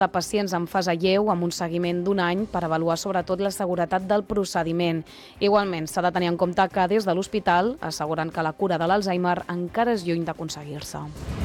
de pacients en fase lleu amb un seguiment d'un any per avaluar sobretot la seguretat del procediment. Igualment, s'ha de tenir en compte que des de l'hospital asseguren que la cura de l'Alzheimer encara és lluny d'aconseguir-se.